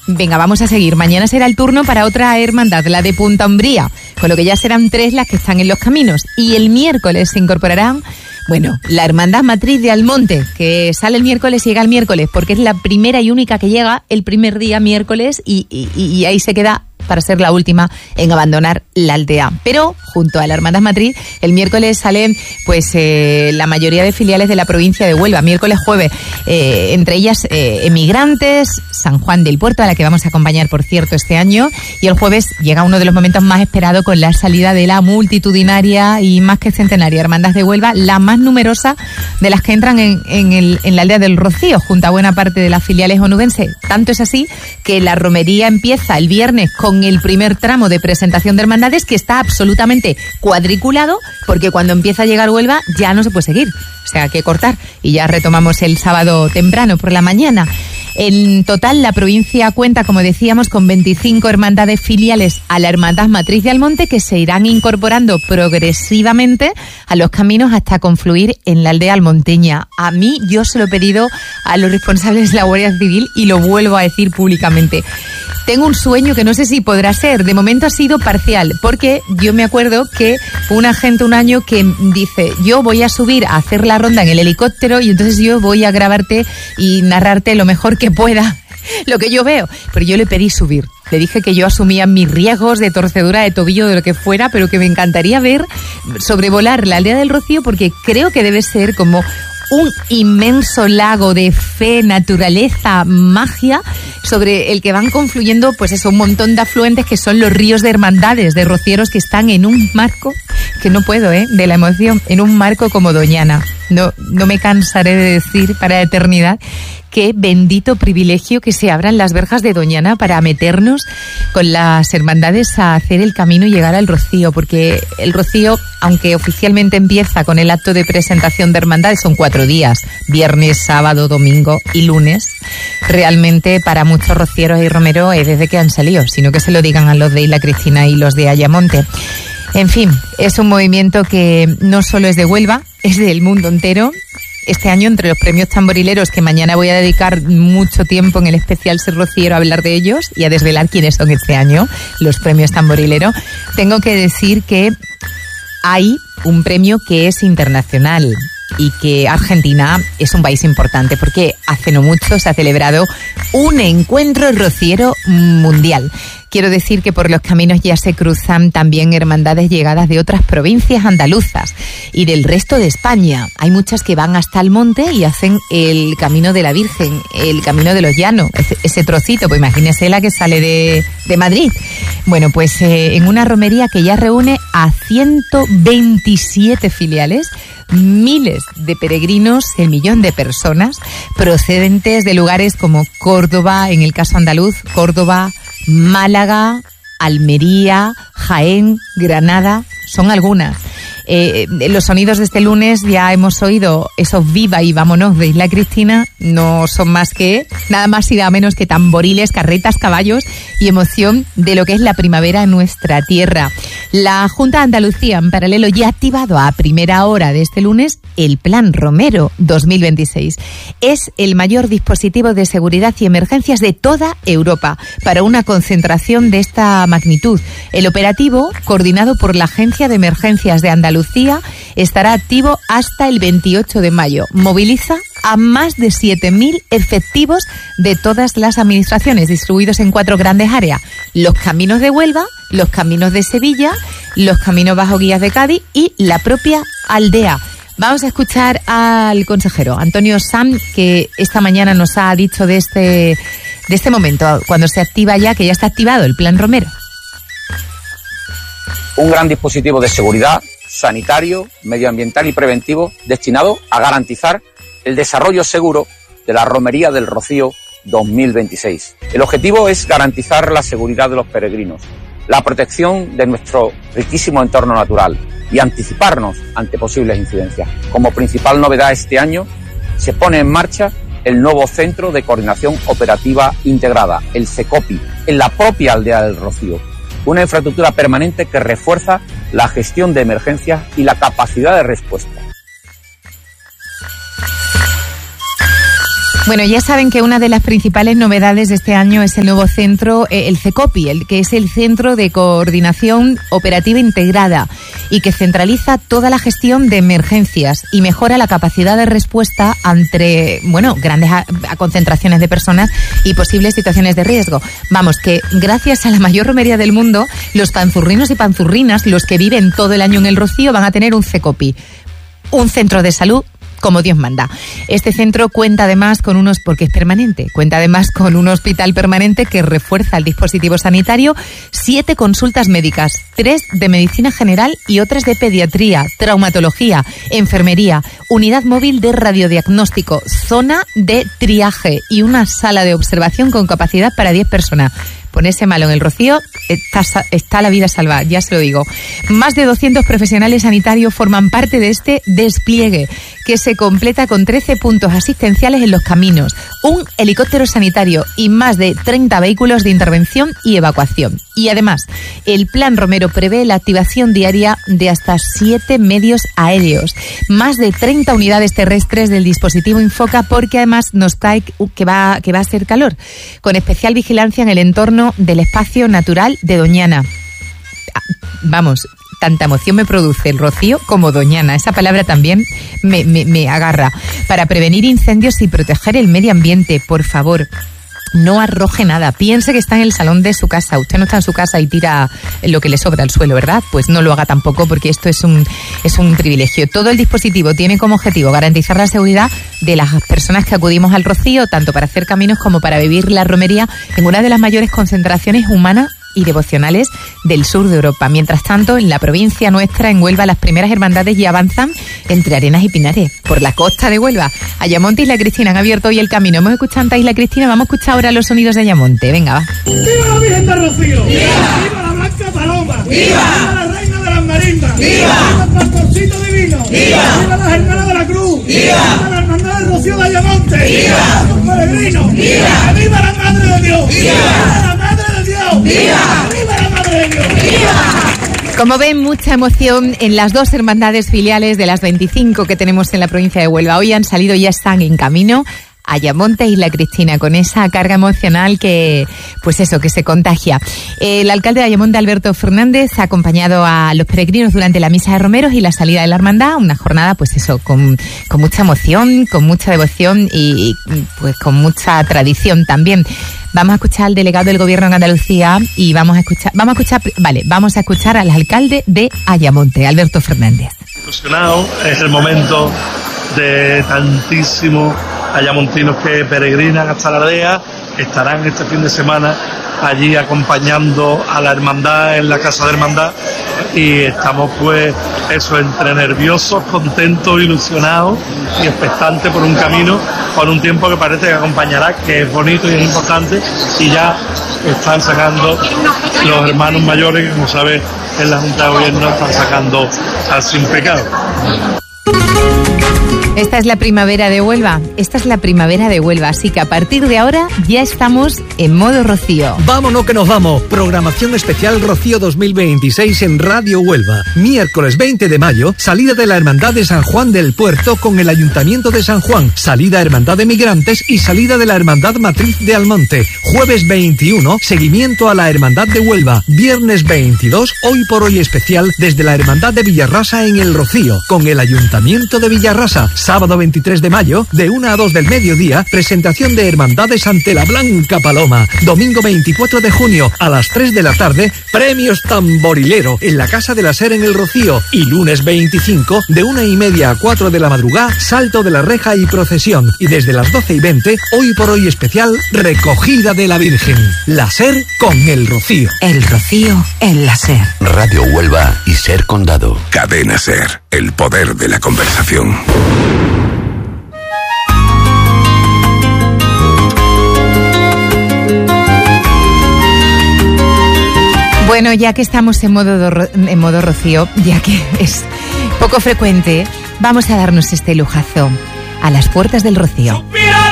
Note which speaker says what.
Speaker 1: Venga, vamos a seguir. Mañana será el turno para otra hermandad, la de Punta Umbría, con lo que ya serán 3 las que están en los caminos. Y el miércoles se incorporarán, bueno, la hermandad matriz de Almonte, que sale el miércoles y llega el miércoles, porque es la primera y única que llega el primer día miércoles y ahí se queda para ser la última en abandonar la aldea. Pero junto a la hermandad matriz, el miércoles salen pues la mayoría de filiales de la provincia de Huelva, miércoles, jueves, entre ellas Emigrantes, San Juan del Puerto, a la que vamos a acompañar, por cierto, este año, y el jueves llega uno de los momentos más esperados con la salida de la multitudinaria y más que centenaria Hermandad de Huelva, la más numerosa de las que entran en la aldea del Rocío, junto a buena parte de las filiales onubenses. Tanto es así que la romería empieza el viernes con el primer tramo de presentación de hermandades, que está absolutamente cuadriculado, porque cuando empieza a llegar Huelva ya no se puede seguir, o sea, que cortar, y ya retomamos el sábado temprano por la mañana. En total, la provincia cuenta, como decíamos, con 25 hermandades filiales a la hermandad matriz de Almonte, que se irán incorporando progresivamente a los caminos hasta confluir en la aldea almonteña. A mí, yo se lo he pedido a los responsables de la Guardia Civil y lo vuelvo a decir públicamente. Tengo un sueño que no sé si podrá ser. De momento ha sido parcial, porque yo me acuerdo que una gente un año que dice, yo voy a subir a hacer la ronda en el helicóptero y entonces yo voy a grabarte y narrarte lo mejor que pueda lo que yo veo. Pero yo le pedí subir. Le dije que yo asumía mis riesgos de torcedura de tobillo, de lo que fuera, pero que me encantaría ver sobrevolar la aldea del Rocío, porque creo que debe ser como un inmenso lago de fe, naturaleza, magia, sobre el que van confluyendo, pues eso, un montón de afluentes que son los ríos de hermandades, de rocieros que están en un marco, que no puedo, de la emoción, en un marco como Doñana. No me cansaré de decir para la eternidad qué bendito privilegio que se abran las verjas de Doñana para meternos con las hermandades a hacer el camino y llegar al Rocío, porque el Rocío, aunque oficialmente empieza con el acto de presentación de hermandades, son 4 días, viernes, sábado, domingo y lunes, realmente para muchos rocieros y romeros es desde que han salido, sino que se lo digan a los de Isla Cristina y los de Ayamonte. En fin, es un movimiento que no solo es de Huelva, es del mundo entero. Este año, entre los premios tamborileros, que mañana voy a dedicar mucho tiempo en el especial Ser Rociero a hablar de ellos y a desvelar quiénes son este año los premios tamborileros, tengo que decir que hay un premio que es internacional y que Argentina es un país importante, porque hace no mucho se ha celebrado un encuentro rociero mundial. Quiero decir que por los caminos ya se cruzan también hermandades llegadas de otras provincias andaluzas y del resto de España. Hay muchas que van hasta Almonte y hacen el Camino de la Virgen, el Camino de los Llanos, ese trocito, pues imagínese la que sale de Madrid. Bueno, pues en una romería que ya reúne a 127 filiales, miles de peregrinos, el millón de personas procedentes de lugares como Córdoba, en el caso andaluz, Córdoba, Málaga, Almería, Jaén, Granada, son algunas. Los sonidos de este lunes ya hemos oído, esos viva y vámonos de Isla Cristina, no son más que nada más y nada menos que tamboriles, carretas, caballos y emoción de lo que es la primavera en nuestra tierra. La Junta de Andalucía, en paralelo, ya ha activado a primera hora de este lunes el Plan Romero 2026. Es el mayor dispositivo de seguridad y emergencias de toda Europa para una concentración de esta magnitud. El operativo, coordinado por la Agencia de Emergencias de Andalucía, estará activo hasta el 28 de mayo. Moviliza a más de 7.000 efectivos de todas las administraciones, distribuidos en 4 grandes áreas: los caminos de Huelva, los caminos de Sevilla, los caminos bajo guías de Cádiz y la propia aldea. Vamos a escuchar al consejero Antonio Sanz, que esta mañana nos ha dicho de este momento, cuando se activa ya, que ya está activado el Plan Romero.
Speaker 2: Un gran dispositivo de seguridad sanitario, medioambiental y preventivo destinado a garantizar el desarrollo seguro de la Romería del Rocío 2026. El objetivo es garantizar la seguridad de los peregrinos, la protección de nuestro riquísimo entorno natural y anticiparnos ante posibles incidencias. Como principal novedad este año, se pone en marcha el nuevo Centro de Coordinación Operativa Integrada, el CECOPI, en la propia aldea del Rocío. Una infraestructura permanente que refuerza la gestión de emergencias y la capacidad de respuesta.
Speaker 1: Bueno, ya saben que una de las principales novedades de este año es el nuevo centro, el CECOPI, que es el Centro de Coordinación Operativa Integrada y que centraliza toda la gestión de emergencias y mejora la capacidad de respuesta ante, grandes concentraciones de personas y posibles situaciones de riesgo. Vamos, que gracias a la mayor romería del mundo, los panzurrinos y panzurrinas, los que viven todo el año en el Rocío, van a tener un CECOPI, un centro de salud como Dios manda. Este centro cuenta además con porque es permanente, cuenta además con un hospital permanente que refuerza el dispositivo sanitario, 7 consultas médicas, 3 de medicina general y otras de pediatría, traumatología, enfermería, unidad móvil de radiodiagnóstico, zona de triaje y una sala de observación con capacidad para 10 personas. Ponerse malo en el Rocío, está la vida salvada, ya se lo digo. Más de 200 profesionales sanitarios forman parte de este despliegue, que se completa con 13 puntos asistenciales en los caminos, un helicóptero sanitario y más de 30 vehículos de intervención y evacuación. Y además, el Plan Romero prevé la activación diaria de hasta 7 medios aéreos, más de 30 unidades terrestres del dispositivo Infoca, porque además nos cae que va a ser calor, con especial vigilancia en el entorno del espacio natural de Doñana. Vamos, tanta emoción me produce el Rocío como Doñana. Esa palabra también me agarra. Para prevenir incendios y proteger el medio ambiente, por favor, no arroje nada. Piense que está en el salón de su casa. Usted no está en su casa y tira lo que le sobra al suelo, ¿verdad? Pues no lo haga tampoco, porque esto es un privilegio. Todo el dispositivo tiene como objetivo garantizar la seguridad de las personas que acudimos al Rocío, tanto para hacer caminos como para vivir la romería en una de las mayores concentraciones humanas y devocionales del sur de Europa. Mientras tanto, en la provincia nuestra, en Huelva, las primeras hermandades ya avanzan entre Arenas y Pinares, por la costa de Huelva. Ayamonte y Isla Cristina han abierto hoy el camino. Hemos escuchado antes a Isla Cristina, vamos a escuchar ahora los sonidos de Ayamonte. Venga, va.
Speaker 3: ¡Viva la Virgen de Rocío! ¡Viva! ¡Viva la Blanca Paloma! ¡Viva! ¡Viva la Reina de las Marimbas! ¡Viva! ¡Viva el Pastorcito Divino! ¡Viva! ¡Viva las Hermanas de la Cruz! ¡Viva! ¡Viva la Hermandad de Rocío de Ayamonte! ¡Viva! ¡Los peregrinos! ¡Viva! ¡Viva la Madre de Dios! ¡Viva! ¡Viva la Madre de Dios! ¡Viva! ¡Viva la Madre de Dios! ¡Viva!
Speaker 1: Como ven, mucha emoción en las 2 hermandades filiales de las 25 que tenemos en la provincia de Huelva. Hoy han salido, ya están en camino Ayamonte y Isla Cristina, con esa carga emocional que se contagia. El alcalde de Ayamonte, Alberto Fernández, ha acompañado a los peregrinos durante la misa de romeros y la salida de la hermandad, una jornada con mucha emoción, con mucha devoción y pues con mucha tradición también. Vamos a escuchar al delegado del Gobierno en Andalucía y vamos a escuchar al alcalde de Ayamonte, Alberto Fernández.
Speaker 4: Ilusionado, es el momento de tantísimos ayamontinos que peregrinan hasta la aldea. Estarán este fin de semana allí acompañando a la hermandad en la casa de hermandad y estamos entre nerviosos, contentos, ilusionados y expectantes por un camino, por un tiempo que parece que acompañará, que es bonito y es importante, y ya están sacando los hermanos mayores, que como sabes en la Junta de Gobierno están sacando al Sin Pecado.
Speaker 1: Esta es la primavera de Huelva, así que a partir de ahora ya estamos en modo Rocío.
Speaker 5: Vámonos que nos vamos. Programación especial Rocío 2026 en Radio Huelva. Miércoles 20 de mayo, salida de la Hermandad de San Juan del Puerto con el Ayuntamiento de San Juan, salida Hermandad de Migrantes y salida de la Hermandad Matriz de Almonte. Jueves 21, seguimiento a la Hermandad de Huelva. Viernes 22, hoy por hoy especial desde la Hermandad de Villarrasa en el Rocío, con el Ayuntamiento de Villarrasa. Sábado 23 de mayo, de 1 a 2 del mediodía, presentación de hermandades ante la Blanca Paloma. Domingo 24 de junio, a las 3 de la tarde, premios Tamborilero en la Casa de la Ser en el Rocío. Y lunes 25, de 1:30 a 4 de la madrugada, salto de la reja y procesión. Y desde las 12:20, hoy por hoy especial, recogida de la Virgen. La Ser con el Rocío.
Speaker 1: El Rocío en la Ser.
Speaker 6: Radio Huelva y Ser Condado.
Speaker 7: Cadena Ser, el poder de la conversación.
Speaker 1: Bueno, ya que estamos en modo Rocío, ya que es poco frecuente, vamos a darnos este lujazo a las puertas del Rocío.